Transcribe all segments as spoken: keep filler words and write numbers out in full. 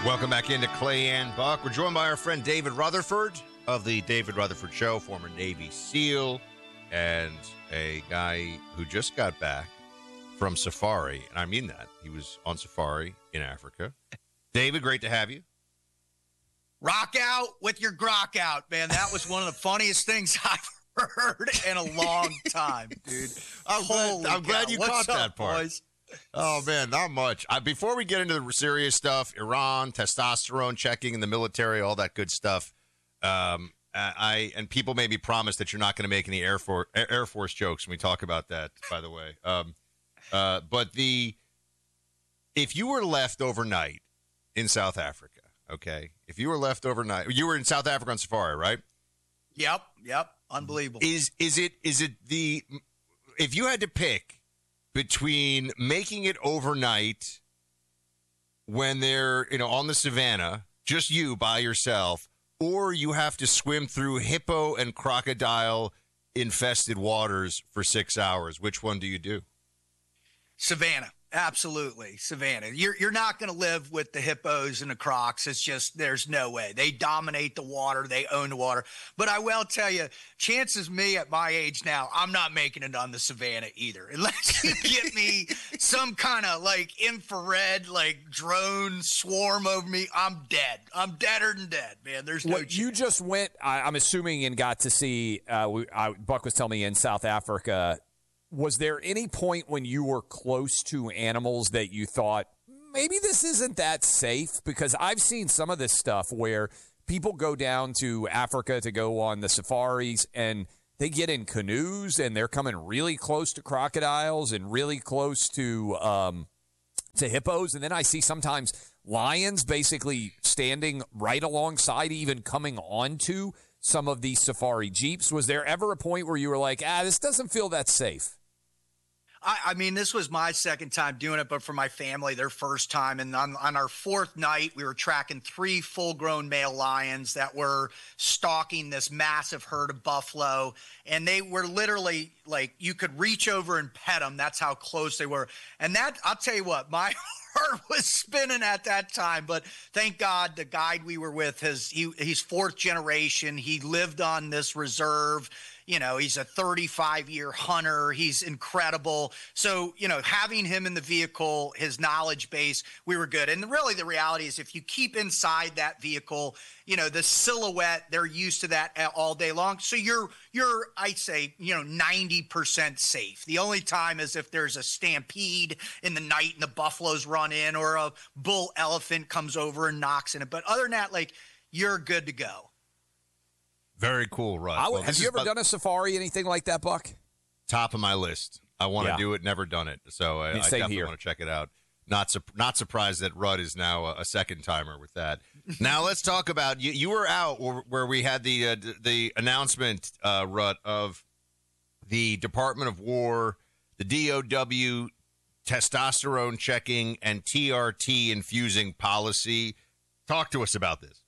Welcome back into Clay and Buck. We're joined by our friend David Rutherford of the David Rutherford Show, former Navy SEAL, and a guy who just got back from safari. And I mean that. He was on safari in Africa. David, great to have you. Rock out with your grok out, man. That was one of the funniest things I've heard in a long time, dude. I'm glad, I'm glad you What's caught up, that part. Boys? Oh, man, not much. Uh, before we get into the serious stuff, Iran, testosterone checking in the military, all that good stuff, um, I and people maybe promise that you're not going to make any Air Force, Air Force jokes when we talk about that, by the way. Um, uh, but the if you were left overnight in South Africa, okay, if you were left overnight, you were in South Africa on safari, right? Yep, yep, unbelievable. Is is it is it the if you had to pick between making it overnight when they're, you know, on the savannah, just you by yourself, or you have to swim through hippo and crocodile infested waters for six hours, which one do you do? Savannah. Absolutely, Savannah. You're you're not going to live with the hippos and the crocs. It's just there's no way. They dominate the water. They own the water. But I will tell you, chances me at my age now, I'm not making it on the Savannah either. Unless you get me some kind of like infrared, like drone swarm over me, I'm dead. I'm deader than dead, man. There's no What chance. you just went, I, I'm assuming, and got to see, uh, we, I, Buck was telling me in South Africa. Was there any point when you were close to animals that you thought, maybe this isn't that safe? Because I've seen some of this stuff where people go down to Africa to go on the safaris, and they get in canoes, and they're coming really close to crocodiles and really close to um, to hippos. And then I see sometimes lions basically standing right alongside, even coming onto some of these safari jeeps. Was there ever a point where you were like, ah, this doesn't feel that safe? I, I mean, this was my second time doing it, but for my family, their first time. And on, on our fourth night, we were tracking three full-grown male lions that were stalking this massive herd of buffalo. And they were literally like, you could reach over and pet them. That's how close they were. And that, I'll tell you what, my heart was spinning at that time. But thank God the guide we were with, has he, he's fourth generation. He lived on this reserve. You know, he's a thirty-five year hunter. He's incredible. So, you know, having him in the vehicle, his knowledge base, we were good. And really the reality is if you keep inside that vehicle, you know, the silhouette, they're used to that all day long. So you're, you're, I'd say, you know, ninety percent safe. The only time is if there's a stampede in the night and the buffaloes run in, or a bull elephant comes over and knocks in it. But other than that, like, you're good to go. Very cool, Russ. I, well, have you ever done a safari, anything like that, Buck? Top of my list. I want to Yeah. do it, never done it. So I, I Same definitely here. want to check it out. Not su- not surprised that Rudd is now a, a second timer with that. Now let's talk about you. You were out where, where we had the uh, d- the announcement, uh, Rudd, of the Department of War, the D O W testosterone checking and T R T infusing policy. Talk to us about this.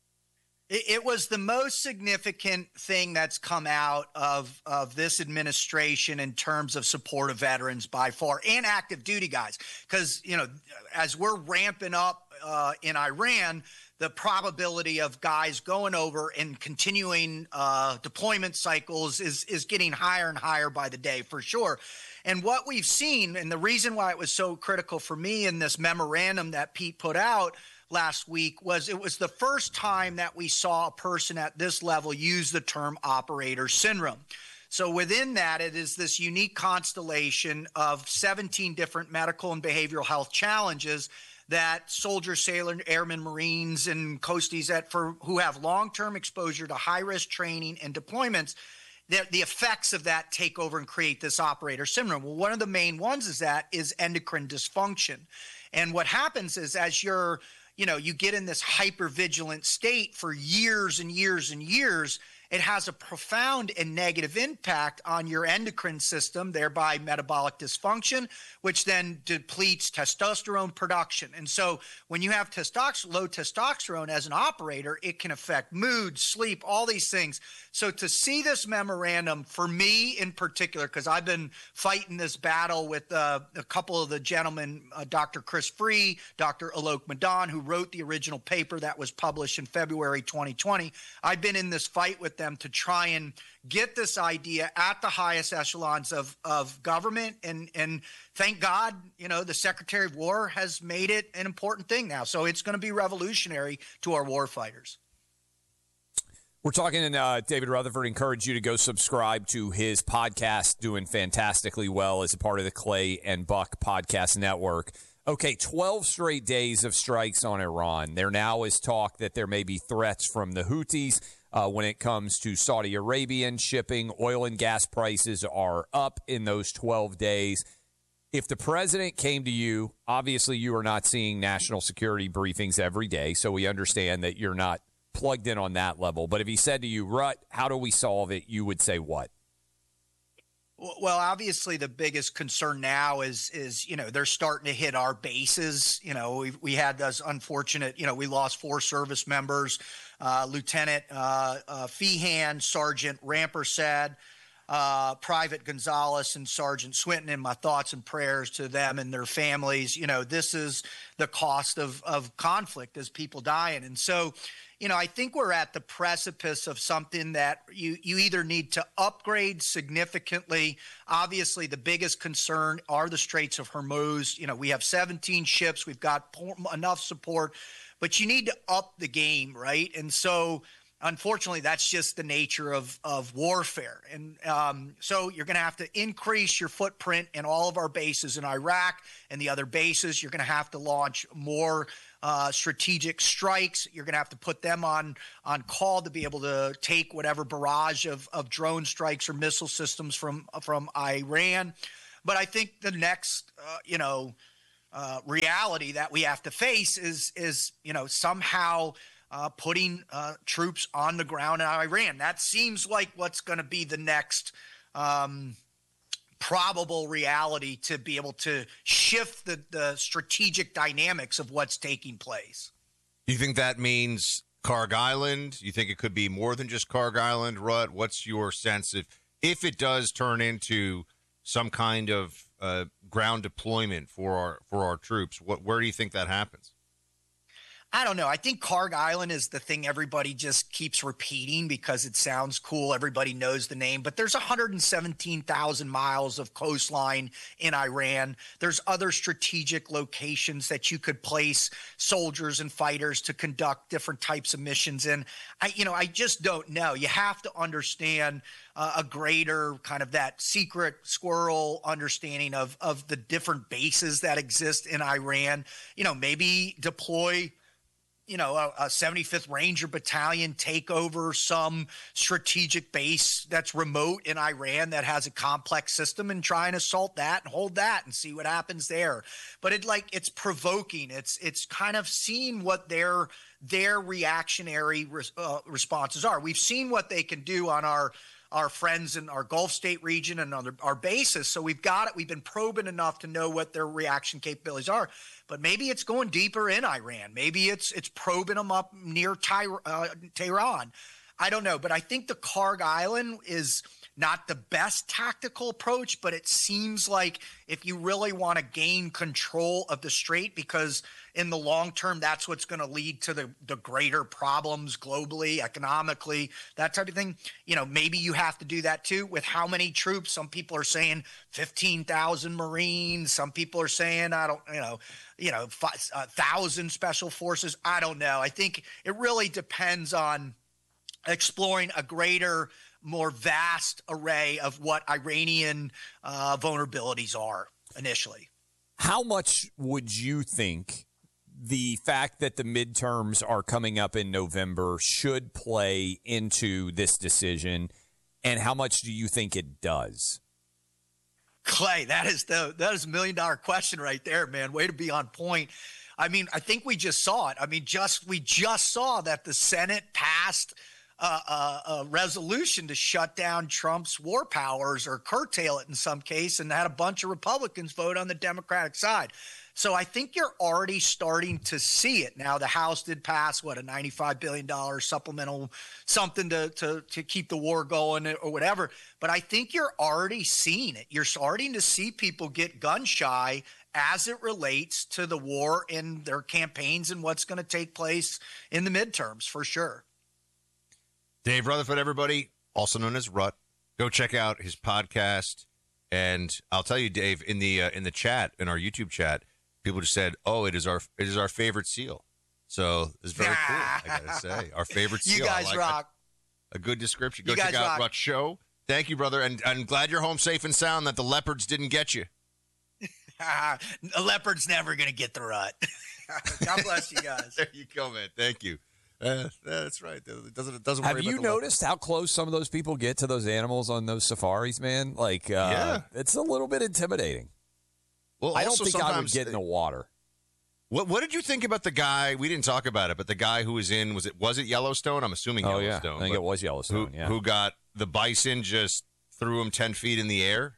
It was the most significant thing that's come out of, of this administration in terms of support of veterans by far, and active duty guys. Because, you know, as we're ramping up uh, in Iran, the probability of guys going over and continuing uh, deployment cycles is, is getting higher and higher by the day, for sure. And what we've seen, and the reason why it was so critical for me in this memorandum that Pete put out last week, was it was the first time that we saw a person at this level use the term operator syndrome. So within that, it is this unique constellation of seventeen different medical and behavioral health challenges that soldiers, sailors, airmen, Marines, and coasties that for who have long-term exposure to high-risk training and deployments, the, the effects of that take over and create this operator syndrome. Well, one of the main ones is that is endocrine dysfunction. And what happens is as you're you know, you get in this hypervigilant state for years and years and years, it has a profound and negative impact on your endocrine system, thereby metabolic dysfunction, which then depletes testosterone production. And so when you have testosterone, low testosterone as an operator, it can affect mood, sleep, all these things. So to see this memorandum, for me in particular, because I've been fighting this battle with uh, a couple of the gentlemen, uh, Doctor Chris Free, Doctor Alok Madan, who wrote the original paper that was published in February twenty twenty. I've been in this fight with them to try and get this idea at the highest echelons of, of government. And, and thank God, you know, the Secretary of War has made it an important thing now. So it's going to be revolutionary to our war fighters. We're talking, uh, David Rutherford. Encourage you to go subscribe to his podcast, doing fantastically well as a part of the Clay and Buck Podcast Network. Okay, twelve straight days of strikes on Iran. There now is talk that there may be threats from the Houthis uh, when it comes to Saudi Arabian shipping. Oil and gas prices are up in those twelve days. If the president came to you, obviously you are not seeing national security briefings every day, so we understand that you're not plugged in on that level. But if he said to you, Rut, how do we solve it? You would say what? Well, obviously the biggest concern now is, is, you know, they're starting to hit our bases. You know, we we had those unfortunate, you know, we lost four service members, uh, Lieutenant uh, uh, Feehan, Sergeant Rampersad, uh, Private Gonzalez, and Sergeant Swinton, and my thoughts and prayers to them and their families. You know, this is the cost of, of conflict as people dying. And so, you know, I think we're at the precipice of something that you, you either need to upgrade significantly. Obviously, the biggest concern are the Straits of Hormuz. You know, we have seventeen ships. We've got enough support, but you need to up the game, right? And so, unfortunately, that's just the nature of, of warfare. And um, so you're going to have to increase your footprint in all of our bases in Iraq and the other bases. You're going to have to launch more Uh, strategic strikes. You're going to have to put them on on call to be able to take whatever barrage of, of drone strikes or missile systems from from Iran. But I think the next, uh, you know, uh, reality that we have to face is is you know somehow uh, putting uh, troops on the ground in Iran. That seems like what's going to be the next Um, probable reality to be able to shift the, the strategic dynamics of what's taking place. Do you think that means Karg Island? You think it could be more than just Karg Island, Rut? What's your sense of if it does turn into some kind of uh, ground deployment for our for our troops? What where do you think that happens? I don't know. I think Karg Island is the thing everybody just keeps repeating because it sounds cool. Everybody knows the name, but there's one hundred seventeen thousand miles of coastline in Iran. There's other strategic locations that you could place soldiers and fighters to conduct different types of missions in. I, you know, I just don't know. You have to understand uh, a greater kind of that secret squirrel understanding of, of the different bases that exist in Iran. You know, maybe deploy you know, a, a seventy-fifth Ranger Battalion take over some strategic base that's remote in Iran that has a complex system and try and assault that and hold that and see what happens there. But it like it's provoking. It's it's kind of seeing what their their reactionary res, uh, responses are. We've seen what they can do on our our friends in our Gulf State region and on our bases. So we've got it. We've been probing enough to know what their reaction capabilities are. But maybe it's going deeper in Iran. Maybe it's it's probing them up near Ty- uh, Tehran. I don't know. But I think the Karg Island is not the best tactical approach, but it seems like if you really want to gain control of the strait, because in the long term, that's what's going to lead to the, the greater problems globally, economically, that type of thing. You know, maybe you have to do that too. With how many troops? Some people are saying fifteen thousand Marines. Some people are saying, I don't, you know, you know, a thousand special forces. I don't know. I think it really depends on exploring a greater, more vast array of what Iranian uh, vulnerabilities are initially. How much would you think the fact that the midterms are coming up in November should play into this decision, and how much do you think it does? Clay, that is the that is a million dollar question right there, man. Way to be on point. I mean, I think we just saw it. I mean, just we just saw that the Senate passed a, a, a resolution to shut down Trump's war powers or curtail it in some case, and had a bunch of Republicans vote on the Democratic side. So I think you're already starting to see it. Now, the House did pass, what, a ninety-five billion dollars supplemental something to, to, to keep the war going or whatever. But I think you're already seeing it. You're starting to see people get gun shy as it relates to the war and their campaigns and what's going to take place in the midterms, for sure. Dave Rutherford, everybody, also known as Rut. Go check out his podcast. And I'll tell you, Dave, in the uh, in the chat, in our YouTube chat, people just said, "Oh, it is our it is our favorite seal." So it's very cool. I gotta say, our favorite seal. You guys like rock. A, a good description. Go You check guys out rock. Rut Show. Thank you, brother, and I'm glad you're home safe and sound. That the leopards didn't get you. A leopard's never going to get the rut. God bless you guys. There you go, man. Thank you. Uh, that's right. It doesn't it doesn't. Have worry you about the noticed how close some of those people get to those animals on those safaris, man? Like, uh, Yeah. it's a little bit intimidating. Well, I don't also think I would sometimes get in the water. What What did you think about the guy? We didn't talk about it, but the guy who was in was it was it Yellowstone? I'm assuming Oh, yeah. Yellowstone. I think but it was Yellowstone, who, yeah. Who got the bison just threw him ten feet in the air?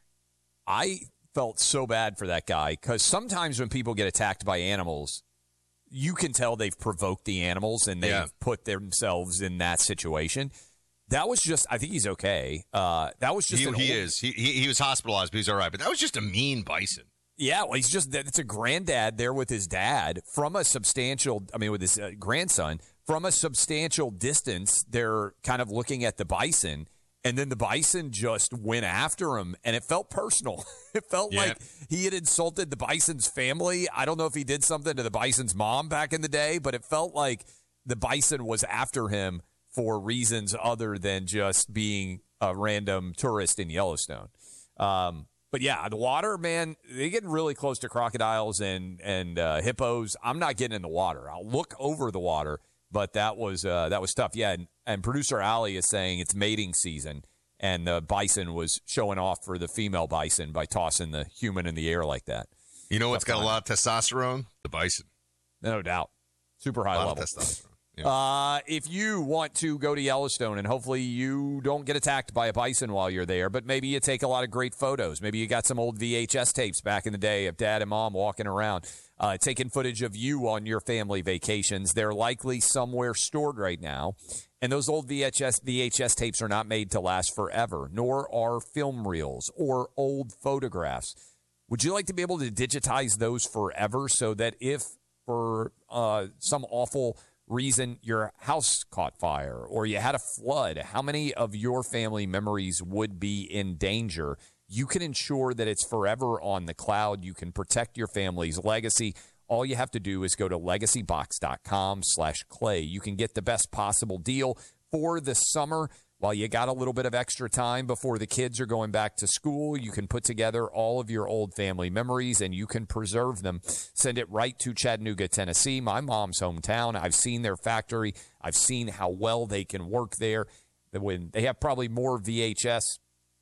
I felt so bad for that guy because sometimes when people get attacked by animals, you can tell they've provoked the animals and they've Yeah. put themselves in that situation. That was just, I think he's okay. Uh, that was just He, an he old- is. He, he he was hospitalized, but he's all right. But that was just a mean bison. Yeah, well, he's just, it's a granddad there with his dad from a substantial, I mean, with his uh, grandson, from a substantial distance. They're kind of looking at the bison, and then the bison just went after him, and it felt personal. It felt Yeah. like he had insulted the bison's family. I don't know if he did something to the bison's mom back in the day, but it felt like the bison was after him for reasons other than just being a random tourist in Yellowstone. Um, but yeah, the water, man, they get really close to crocodiles and and uh, hippos. I'm not getting in the water. I'll look over the water, but that was uh, that was tough. Yeah, and, and producer Allie is saying it's mating season, and the bison was showing off for the female bison by tossing the human in the air like that. You know what's Tough got time. a lot of testosterone? The bison. No doubt, super high A lot level. of testosterone. Yeah. Uh, if you want to go to Yellowstone, and hopefully you don't get attacked by a bison while you're there, but maybe you take a lot of great photos. Maybe you got some old V H S tapes back in the day of dad and mom walking around, uh, taking footage of you on your family vacations. They're likely somewhere stored right now. And those old V H S, V H S tapes are not made to last forever, nor are film reels or old photographs. Would you like to be able to digitize those forever so that if for uh, some awful reason your house caught fire or you had a flood, how many of your family memories would be in danger? You can ensure that it's forever on the cloud. You can protect your family's legacy. All you have to do is go to legacybox.com slash clay. You can get the best possible deal for the summer. While you got a little bit of extra time before the kids are going back to school, you can put together all of your old family memories and you can preserve them. Send it right to Chattanooga, Tennessee, my mom's hometown. I've seen their factory. I've seen how well they can work there. When they have probably more V H S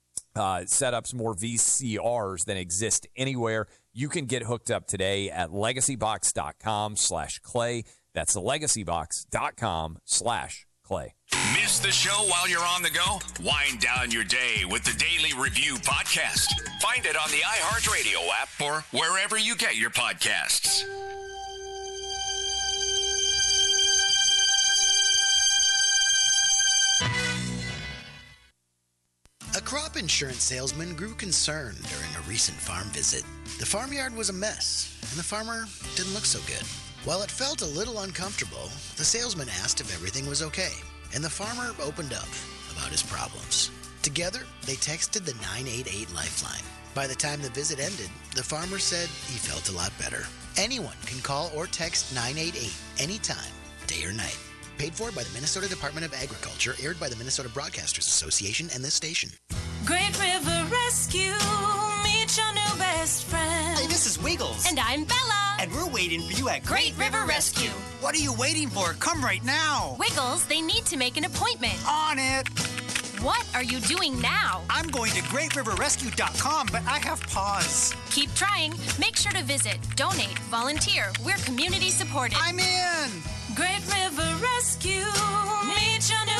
uh, setups, more V C Rs than exist anywhere. You can get hooked up today at legacybox.com slash clay. That's legacybox.com slash clay. Miss the show while you're on the go? Wind down your day with the Daily Review Podcast. Find it on the iHeartRadio app or wherever you get your podcasts. A crop insurance salesman grew concerned during a recent farm visit. The farmyard was a mess, and the farmer didn't look so good. While it felt a little uncomfortable, the salesman asked if everything was okay, and the farmer opened up about his problems. Together, they texted the nine eight eight Lifeline. By the time the visit ended, the farmer said he felt a lot better. Anyone can call or text nine eight eight anytime, day or night. Paid for by the Minnesota Department of Agriculture, aired by the Minnesota Broadcasters Association and this station. Great River Rescue, meet your new best friend. Hey, this is Wiggles. And I'm Bella. And we're waiting for you at Great River Rescue. What are you waiting for? Come right now. Wiggles, they need to make an appointment. On it. What are you doing now? I'm going to great river rescue dot com, but I have pause. Keep trying. Make sure to visit, donate, volunteer. We're community supported. I'm in. Great River Rescue, meet your new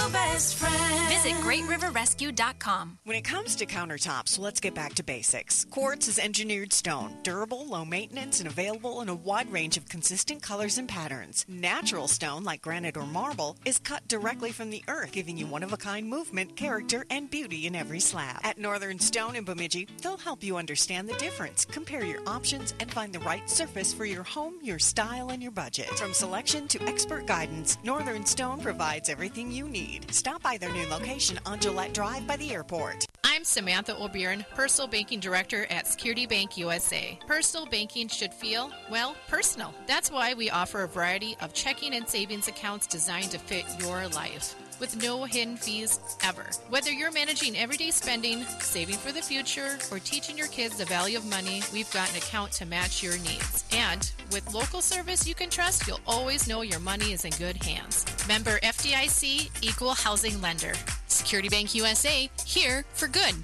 new best friend. Visit great river rescue dot com. When it comes to countertops, let's get back to basics. Quartz is engineered stone, durable, low maintenance, and available in a wide range of consistent colors and patterns. Natural stone, like granite or marble, is cut directly from the earth, giving you one-of-a-kind movement, character, and beauty in every slab. At Northern Stone in Bemidji, they'll help you understand the difference, compare your options, and find the right surface for your home, your style, and your budget. From selection to expert guidance, Northern Stone provides everything you need. Stop by their new location on Gillette Drive by the airport. I'm Samantha O'Byrne, Personal Banking Director at Security Bank U S A. Personal banking should feel, well, personal. That's why we offer a variety of checking and savings accounts designed to fit your life, with no hidden fees ever. Whether you're managing everyday spending, saving for the future, or teaching your kids the value of money, we've got an account to match your needs. And with local service you can trust, you'll always know your money is in good hands. Member F D I C, Equal Housing Lender. Security Bank U S A, here for good.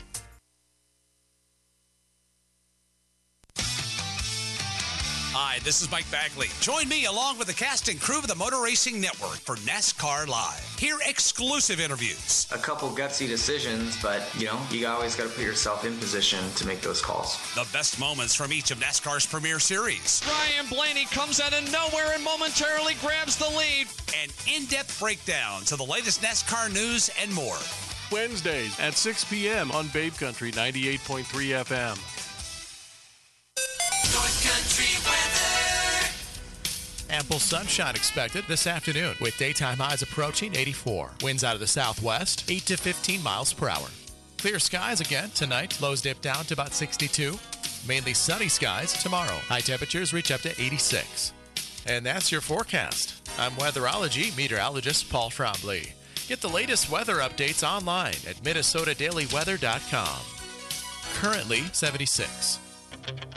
Hi, this is Mike Bagley. Join me along with the cast and crew of the Motor Racing Network for NASCAR Live. Hear exclusive interviews. A couple gutsy decisions, but, you know, you always got to put yourself in position to make those calls. The best moments from each of NASCAR's premier series. Ryan Blaney comes out of nowhere and momentarily grabs the lead. An in-depth breakdown to the latest NASCAR news and more. Wednesdays at six p.m. on Babe Country ninety-eight point three F M. North Country weather. Ample sunshine expected this afternoon with daytime highs approaching eighty-four. Winds out of the southwest, eight to fifteen miles per hour. Clear skies again tonight. Lows dip down to about sixty-two. Mainly sunny skies tomorrow. High temperatures reach up to eighty-six. And that's your forecast. I'm weatherology meteorologist Paul Trombley. Get the latest weather updates online at minnesota daily weather dot com. Currently seventy-six.